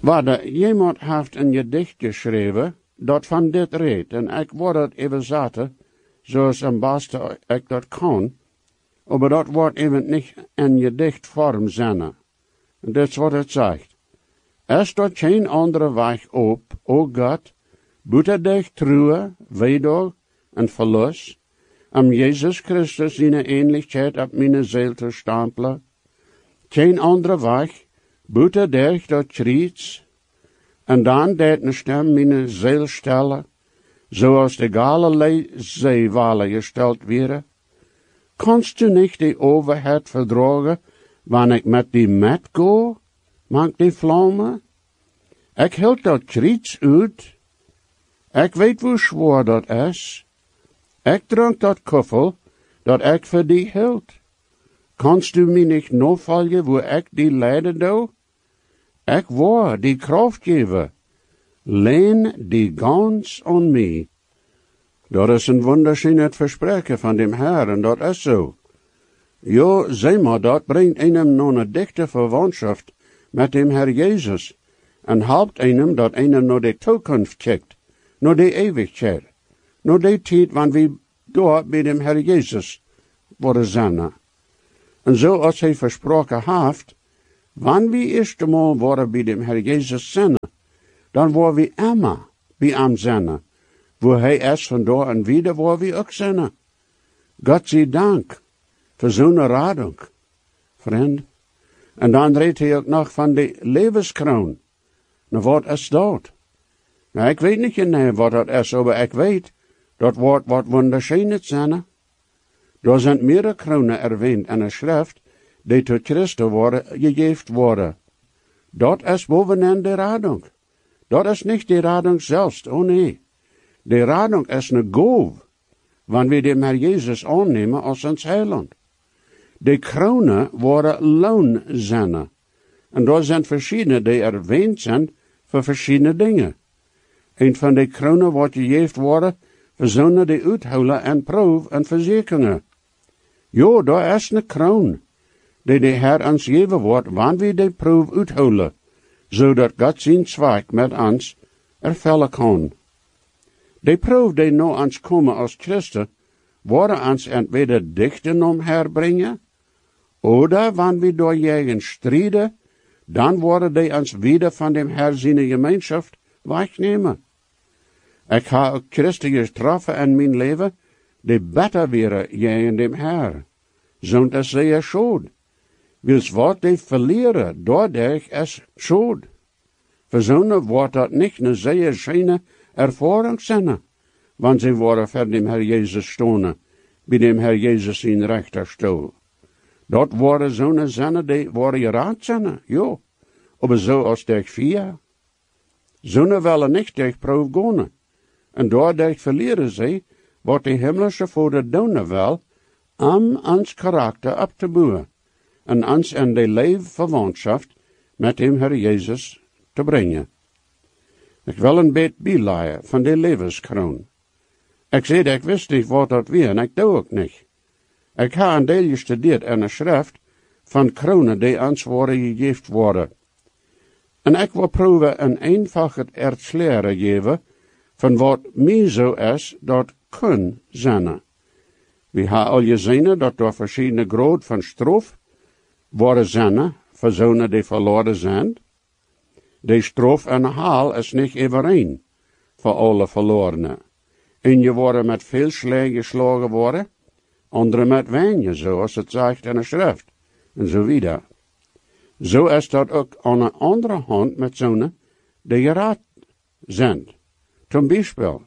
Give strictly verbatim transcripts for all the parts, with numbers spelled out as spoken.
Waar iemand heeft een gedicht geschreven, dat van dit reed, en ik word het even zaten, zoals een beste ik dat kan, maar dat wordt even niet in gedichtvorm zinnen. En dat is wat het zegt. Er staat geen andere weg op, o God, buiten dich trouwen, weder en verlust, om Jezus Christus zijn ähnlichkeit op mijn ziel te stempelen. Geen andere weg, buiten dich dat schreeuwt, en dan deed een stem mijn ziel stellen, zoals de Galilei zeewalen gesteld werden. Kannst du niet die overheid verdragen, wanneer ik met die met go, maak die vlammen? Ik hield dat schreeuwt uit. Ik weet hoe zwaar dat is. Ik drank dat kuffel, dat ik voor die hield. Kannst du mij niet navolgen, wo ik die leiden doe? Ik wou die kracht geven. Leen die gans aan mij. Dat is een wunderschön het verspreken van dem Herr, en dat is zo. Jo, zeg maar, dat brengt einem nog een dichte verwantschap met dem Herr Jezus, en helpt einem dat einem naar de toekomst kijkt, naar de eeuwigheid, naar de tijd wanneer we door bij dem Herr Jezus worden zijn. En zo als hij versproken heeft, wanneer we eerst eenmaal worden bij dem Herr Jezus zijn, dan worden we immer bij hem zijn, wo hij is vandaar en wieder waar we ook zijn. God zij dank voor zo'n radung, vriend. En dan redt hij ook nog van de levenskroon. Nou, wat is dat? Nou, ik weet niet genau wat dat is, maar ik weet, dat wordt wat wunderschön zijn. Daar zijn meerdere kronen erwähnt in de schrift, die tot Christus worden gegeven worden. Dat is bovenin de radung. Dat is niet de radung zelfs, oh nee. De radung is een goof, wanneer we de Herr Jezus aannemen als ons heiland. De kronen worden loonzinnen. En daar zijn verschillende die erwähnt zijn voor verschillende dingen. Een van de kronen wordt gegeven worden voor zonen die uithouden en proef en verzekeringen. Jo, daar is een kroon, die de Herr ons geven wordt, wanneer we de proef uithouden, zodat God zijn zwak met ons ervullen kan. De proef die nou ons komen als Christen, worden ons entweder dichten omherbrengen, oder wanneer we door jegen strijden, dan worden die ons wieder van dem Herr zijn gemeenschap wegnemen. Ik heb ook Christen getroffen in mijn leven, die beter waren jegen dem Herr. Zond is zeer schuld. Wils wat die verlieren, doordat is schuld. Voor zo'n wordt dat niet een zeer schöne ervaring zijn, want ze worden voor dem Herr Jezus stonen, bij dem Herr Jezus in rechterstoel. Dat worden zo'n zinnen die worden geraad zijn, jo. Maar zo als dich vier. Zo'n willen niet dich proef gaan. En doordat verlieren ze, wat de hemelse Vader doen wil, om ons karakter op te bouwen. En ons in de leefverwantschap met dem Herr Jezus te brengen. Ik wil een beetje bijleiden van de levenskroon. Ik zei dat ik wist niet wat dat weer, en ik doe ook niet. Ik heb een deel gestudeerd in de schrift van kronen die ons worden gegeven worden. En ik wil proberen een eenvoudig erklaren geven van wat mij zo is dat kan zijn. We hebben al gezien dat door verschillende graden van straf worden zijn voor zonen die verloren zijn. De straf en haal is niet iedereen voor alle verlorenen. En je worden met veel slaan geslagen worden, anderen met weinig, zoals het zegt in de schrift, en zo wieder. Zo is dat ook aan de andere hand met zonen die geraad zijn. Zum Beispiel,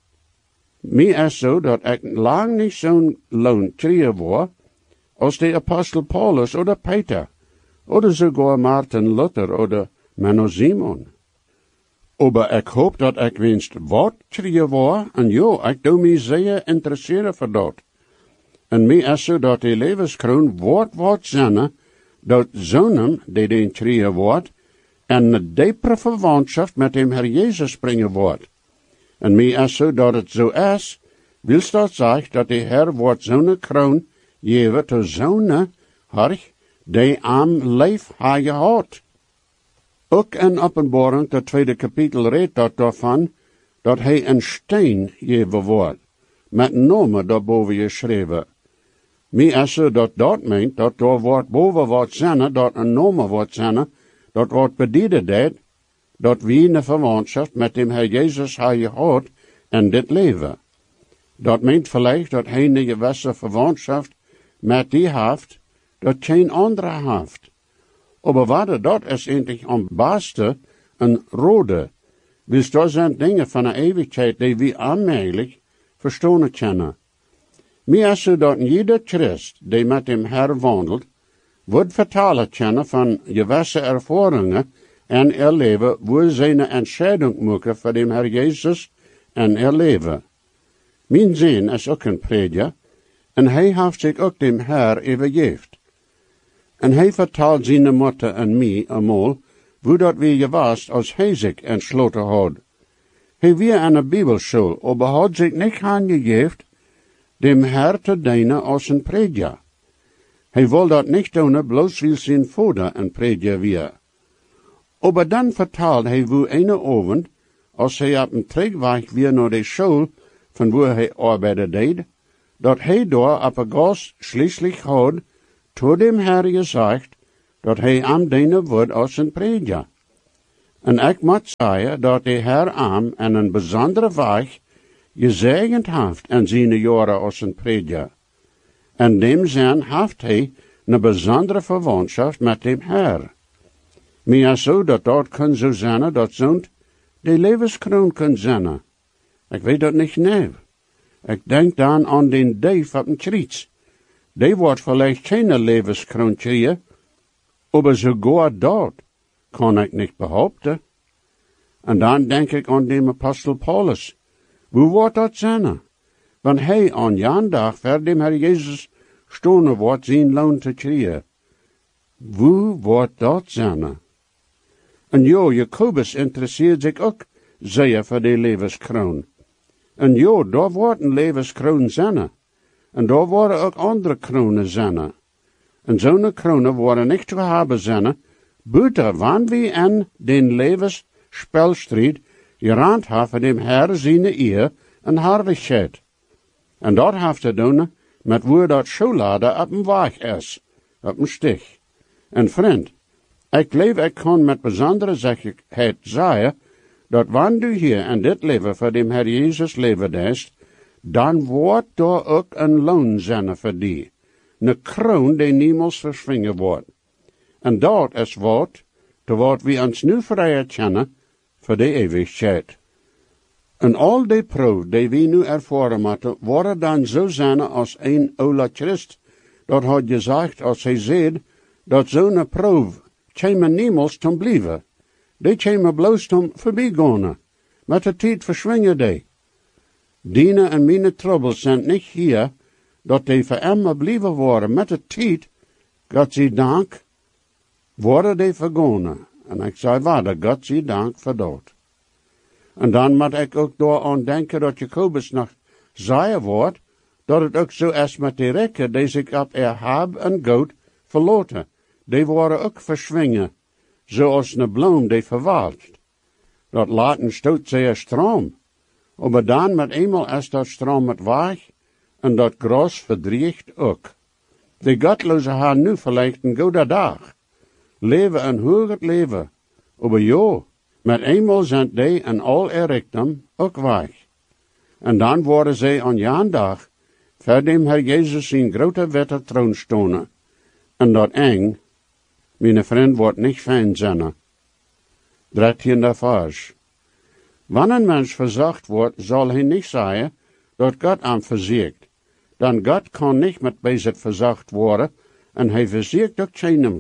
mij is zo dat ik lang niet zo'n loontrieër was als de apostel Paulus oder Peter, oder sogar Martin Luther oder Menno Simon. Aber ik hoop dat ik winst wat trieër was, en jo, ik doe mij zeer interesseren voor dat. En mij is zo dat de levenskroon wordt wat zijn, dat zonen die den trieër wordt, en een diepere verwantschap met dem Herr Jezus springen wordt. En mij is zo dat het zo is, wil dat zeggen dat de Heer wordt zo'n kroon geven te zo'n harg die am leef ha gehad. Ook in Openbaring, dat tweede kapitel, redt dat daarvan, dat hij een steen geven wordt, met namen daarboven geschreven. Mij als dat dat meent, dat daar wordt boven wordt zinnen, dat een naam wordt zinnen, dat wordt bedienen dat, dat wie een verwantschap met dem Herr Jezus hij gehad in dit leven. Dat meent vielleicht dat hij een gewisse verwantschap met die heeft, dat geen andere heeft. Aber wat dat is eigenlijk am beste een rode. Dus dat zijn dingen van de eeuwigheid die we aanmerkelijk verstaan kunnen. Mij als dat jeder Christ die met dem Herr wandelt, wordt vertalen kunnen van gewisse ervaringen en erleven, wo zijn entscheiding maken voor dem Herr Jezus en erleven. Mijn zin is ook een prediker, en hij heeft zich ook dem Herr overgeeft. En hij vertelt zijn moeder en mij eenmaal, hoe dat we gewas als hij zich entsloten had. Hij weer aan de Bibelschool, aber had zich niet aangegeven, dem Herr te dienen als een prediker. Hij wil dat niet doen, bloos wil zijn vader een prediker weer. Aber dan vertelt hij hoe ene avond, als hij op een terugweg weer naar de school, van waar hij arbeiden deed, dat hij daar op een gas schließlich had, tot dem Herr gezegd, dat hij am dienen wordt als een prediker. En ik moet zeggen, dat de Herr am en een bijzondere weg gezegend heeft in zijn jaren als een prediker. En dem zin heeft hij een bijzondere verwantschap met dem Herr. Meer zo dat dat kan zo zijn, dat zo'n de levenskroon kan zijn. Ik weet dat niet nee. Ik denk dan aan den duif op een kriets. Die wordt vielleicht geen levenskroon krijgen, aber sogar dat kan ik niet behaupten. En dan denk ik aan de apostel Paulus. Hoe wordt dat zijn? Want hij aan jan dag voor dem Herr Jezus stonen wordt zijn loon te krijgen. Hoe wordt dat zijn? En jo, Jacobus interesseert zich ook zeer voor de levenskroon. En jo, daar wordt een levenskroon zijn. En daar worden ook andere kronen zijn. En zo'n kronen worden niet te hebben zijn, buiten wanneer we in den levensspelstrijd gerand hebben dem Herr zijn eer en herrlichheid. En dat heeft te doen met waar dat schoolade op een weg is, op een stich. En vriend, ik leef ik kan met bijzondere zekerheid zeggen, dat wanneer du hier in dit leven voor dem Herr Jezus leven is, dan wordt daar ook een loon zijn voor die. Een kroon die niemals verswingen wordt. En dat is wat, te wat we ons nu vrijheid kennen, voor de eeuwigheid. En al die proef die we nu ervaren moeten, worden dan zo zijn als een oude Christ, dat had gezegd als hij zei, dat zo'n proef komen niemals te blijven. Die komen bloos te voorbijgaan. Met de tijd verswingen die. Dine en mijn troubles zijn niet hier, dat die voor immer blijven worden. Met de tijd, God zij dank, worden die vergonnen. En ik zei, waarde, God zij dank voor dat. En dan moet ik ook daar aan denken dat Jacobus nog zei wordt, dat het ook zo is met die rekken die zich op er heb en goud verloten. Die worden ook verswingen, zoals een bloem die verwaalt. Dat laten stoot zeer stroom. Maar dan met eenmaal is dat stroom met weg, en dat gras verdriegt ook. De godloze hebben nu vielleicht een goede dag. Leven een hoger leven. Maar ja, met eenmaal zijn die en al er rijkdom ook weg. En dan worden zij aan jan dag, voor dem Herr Jezus zijn grote witte troon stonen. En dat eng, mijn vriend, wordt niet fijn zijn. dertiende vers. Wanneer een mens verzacht wordt, zal hij niet zeggen, dat God hem verziekt. Dan God kan niet met bezit verzacht worden, en hij verziekt ook geen.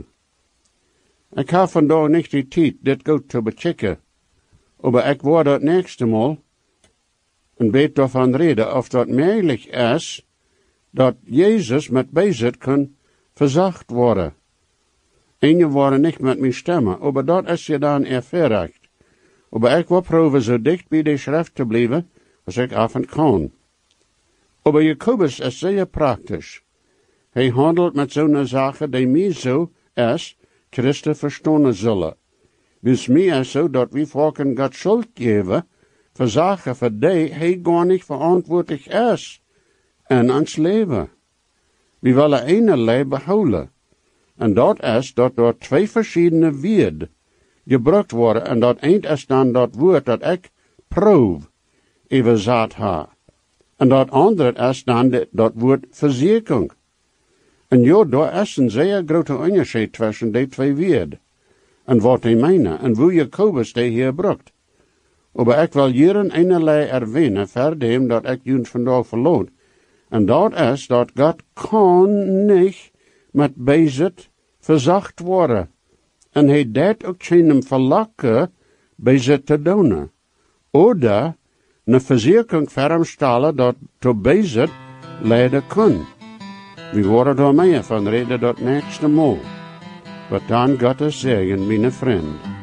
Ik heb vandaag niet die tijd, dit goed te bechecken. Maar ik word het nächste Mal een beetje daarvan reden, of dat mogelijk is, dat Jezus met bezit kan verzacht worden. Ingen worden niet met mijn stemmen, maar dat is je dan erverrecht. Maar ik wil proberen zo dicht bij de schrift te blijven, als ik af en kan. Maar Jacobus is zeer praktisch. Hij handelt met zo'n zaken die mij zo is, Christen verstaan zullen. Bis mir so, dat wie volken God schuld geven, voor zaken voor die hij gar niet verantwoordelijk is. En ons leven. We willen een leven houden. En dat is dat door twee verschillende woorden gebruikt worden. En dat een is dan dat woord dat ik proef, even zat ha. En dat andere is dan de, dat woord verzekering. En ja, daar is een zeer grote onderscheid tussen die twee woorden. En wat hij meenen, en hoe Jacobus die hier gebruikt. Maar ik wil hier een eenerlei erwähnen, voor dem dat ik jullie vandaag verloot. En dat is dat God kan niet met bezit verzacht worden. En hij deed ook geen verlakken bezit te doen. Oder een verzekering voor hem stellen dat to bezit leiden kan. We worden daar meer van reden dat nächste Mal. Wat dan Gottes zegen, mijn vriend.